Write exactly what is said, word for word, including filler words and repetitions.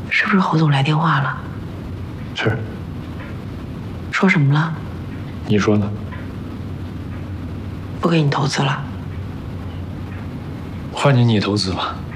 是不是侯总来电话了？ 是。 说什么了？ 你说呢？ 不给你投资了。 换你你投资吧。